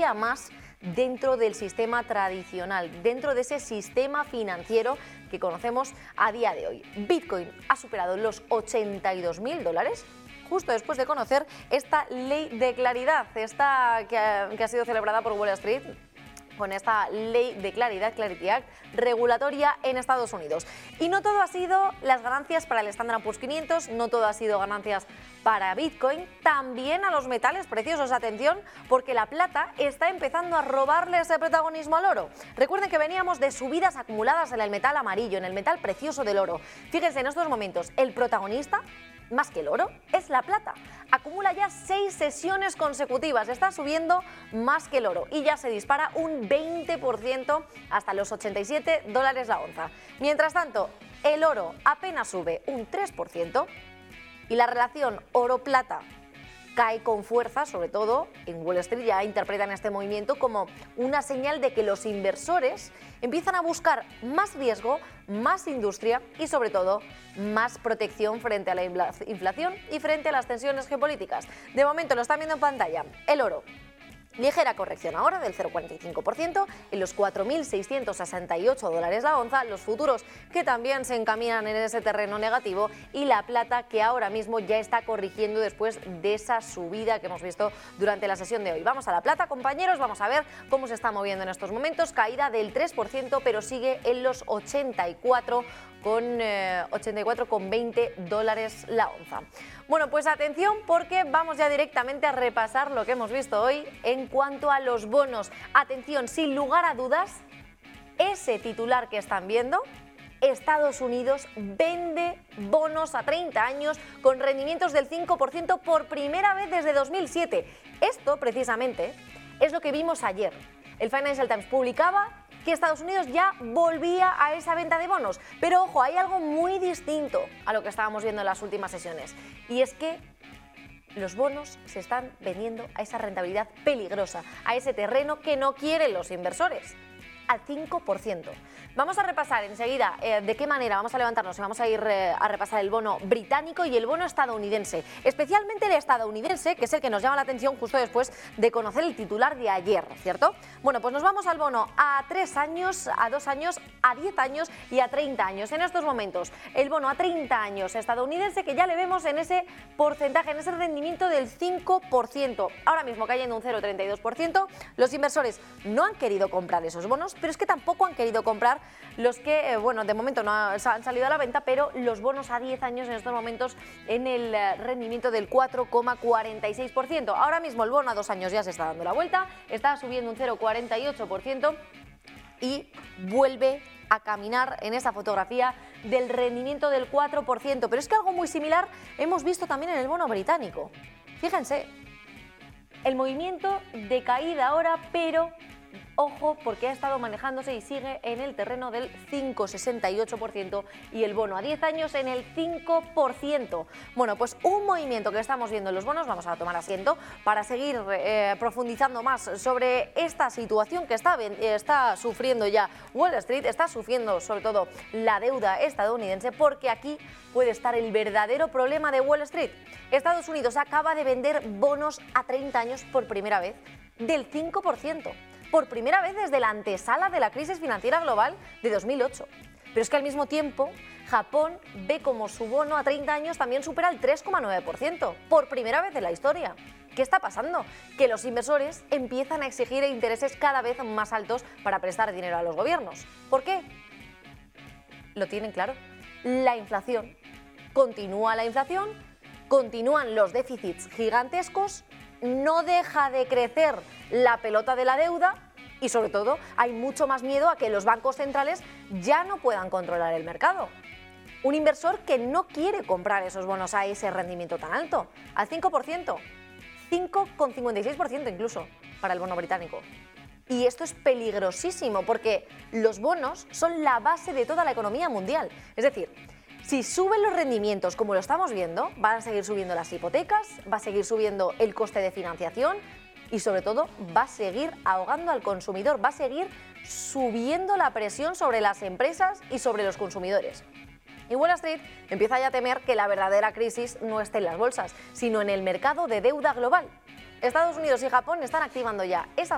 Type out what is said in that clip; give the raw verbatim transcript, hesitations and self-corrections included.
todavía más dentro del sistema tradicional, dentro de ese sistema financiero que conocemos a día de hoy. Bitcoin ha superado los ochenta y dos mil dólares justo después de conocer esta ley de claridad, esta que ha, que ha sido celebrada por Wall Street, con esta ley de claridad, Clarity Act, regulatoria en Estados Unidos. Y no todo ha sido las ganancias para el Standard and Poor's quinientos, no todo ha sido ganancias para Bitcoin, también a los metales preciosos, atención, porque la plata está empezando a robarle ese protagonismo al oro. Recuerden que veníamos de subidas acumuladas en el metal amarillo, en el metal precioso del oro. Fíjense, en estos momentos, el protagonista, más que el oro, es la plata. Acumula ya seis sesiones consecutivas, está subiendo más que el oro y ya se dispara un veinte por ciento hasta los ochenta y siete dólares la onza. Mientras tanto, el oro apenas sube un tres por ciento y la relación oro-plata cae con fuerza, sobre todo en Wall Street ya interpretan este movimiento como una señal de que los inversores empiezan a buscar más riesgo, más industria y sobre todo más protección frente a la inflación y frente a las tensiones geopolíticas. De momento lo están viendo en pantalla, el oro. Ligera corrección ahora del cero coma cuarenta y cinco por ciento en los cuatro mil seiscientos sesenta y ocho dólares la onza, los futuros que también se encaminan en ese terreno negativo y la plata que ahora mismo ya está corrigiendo después de esa subida que hemos visto durante la sesión de hoy. Vamos a la plata, compañeros, vamos a ver cómo se está moviendo en estos momentos, caída del tres por ciento pero sigue en los ochenta y cuatro con eh, ochenta y cuatro con veinte dólares la onza. Bueno, pues atención porque vamos ya directamente a repasar lo que hemos visto hoy en cuanto a los bonos. Atención, sin lugar a dudas, ese titular que están viendo, Estados Unidos vende bonos a treinta años con rendimientos del cinco por ciento por primera vez desde dos mil siete. Esto, precisamente, es lo que vimos ayer. El Financial Times publicaba que Estados Unidos ya volvía a esa venta de bonos. Pero ojo, hay algo muy distinto a lo que estábamos viendo en las últimas sesiones. Y es que los bonos se están vendiendo a esa rentabilidad peligrosa, a ese terreno que no quieren los inversores, al cinco por ciento. Vamos a repasar enseguida eh, de qué manera vamos a levantarnos y vamos a ir eh, a repasar el bono británico y el bono estadounidense, especialmente el estadounidense, que es el que nos llama la atención justo después de conocer el titular de ayer, ¿cierto? Bueno, pues nos vamos al bono a tres años, a dos años, a diez años y a treinta años. En estos momentos, el bono a treinta años estadounidense, que ya le vemos en ese porcentaje, en ese rendimiento del cinco por ciento. Ahora mismo cayendo un cero coma treinta y dos por ciento. Los inversores no han querido comprar esos bonos, pero es que tampoco han querido comprar los que, eh, bueno, de momento no han salido a la venta, pero los bonos a diez años en estos momentos en el eh, rendimiento del cuatro coma cuarenta y seis por ciento. Ahora mismo el bono a dos años ya se está dando la vuelta, está subiendo un cero coma cuarenta y ocho por ciento y vuelve a caminar en esa fotografía del rendimiento del cuatro por ciento. Pero es que algo muy similar hemos visto también en el bono británico. Fíjense, el movimiento de caída ahora, pero ojo, porque ha estado manejándose y sigue en el terreno del cinco coma sesenta y ocho por ciento y el bono a diez años en el cinco por ciento. Bueno, pues un movimiento que estamos viendo en los bonos, vamos a tomar asiento para seguir eh, profundizando más sobre esta situación que está, está sufriendo ya Wall Street, está sufriendo sobre todo la deuda estadounidense, porque aquí puede estar el verdadero problema de Wall Street. Estados Unidos acaba de vender bonos a treinta años por primera vez del cinco por ciento. Por primera vez desde la antesala de la crisis financiera global de dos mil ocho. Pero es que al mismo tiempo, Japón ve como su bono a treinta años también supera el tres coma nueve por ciento, por primera vez en la historia. ¿Qué está pasando? Que los inversores empiezan a exigir intereses cada vez más altos para prestar dinero a los gobiernos. ¿Por qué? Lo tienen claro. La inflación. Continúa la inflación, continúan los déficits gigantescos, no deja de crecer la pelota de la deuda y sobre todo hay mucho más miedo a que los bancos centrales ya no puedan controlar el mercado. Un inversor que no quiere comprar esos bonos a ese rendimiento tan alto, al cinco por ciento, cinco coma cincuenta y seis por ciento incluso para el bono británico. Y esto es peligrosísimo porque los bonos son la base de toda la economía mundial. Es decir, si suben los rendimientos como lo estamos viendo, van a seguir subiendo las hipotecas, va a seguir subiendo el coste de financiación y sobre todo va a seguir ahogando al consumidor, va a seguir subiendo la presión sobre las empresas y sobre los consumidores. Y Wall Street empieza ya a temer que la verdadera crisis no esté en las bolsas, sino en el mercado de deuda global. Estados Unidos y Japón están activando ya esas